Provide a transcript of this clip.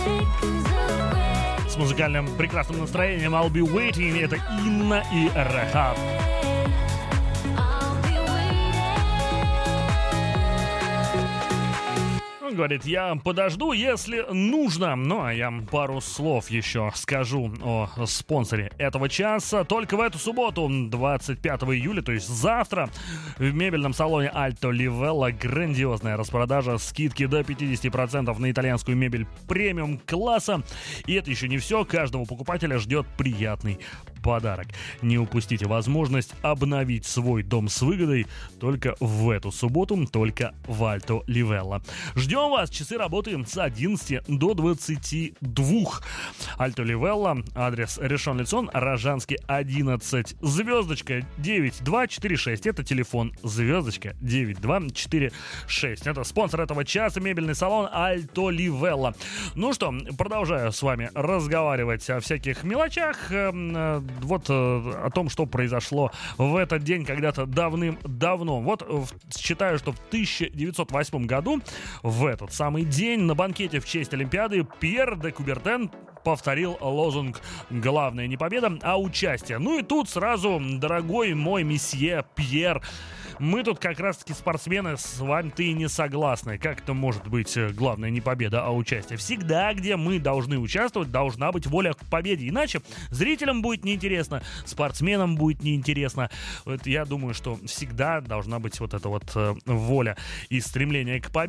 С музыкальным прекрасным настроением I'll be waiting. Это Инна и Рахаб. Он говорит, я подожду, если нужно. Ну, а я пару слов еще скажу о спонсоре этого часа. Только в эту субботу, 25 июля, то есть завтра, в мебельном салоне Альто Ливелла грандиозная распродажа, скидки до 50% на итальянскую мебель премиум класса. И это еще не все, каждого покупателя ждет приятный подарок. Не упустите возможность обновить свой дом с выгодой только в эту субботу, только в Альто Ливелла. Ждем вас, часы работаем с 11 до 22. Альто Ливелла, адрес Ришон Ле Цион, Рожанский 11, звездочка 9246. Это телефон звездочка 9246. Это спонсор этого часа, мебельный салон Альто Ливелла. Ну что, продолжаю с вами разговаривать о всяких мелочах. Вот о том, что произошло в этот день когда-то давным-давно. Вот считаю, что в 1908 году в этот самый день на банкете в честь Олимпиады Пьер де Кубертен повторил лозунг «Главное не победа, а участие». Ну и тут сразу, дорогой мой месье Пьер, мы тут как раз-таки спортсмены, с вами-то и не согласны. Как это может быть главное не победа, а участие? Всегда, где мы должны участвовать, должна быть воля к победе. Иначе зрителям будет неинтересно, спортсменам будет неинтересно. Вот я думаю, что всегда должна быть вот эта вот воля и стремление к победе.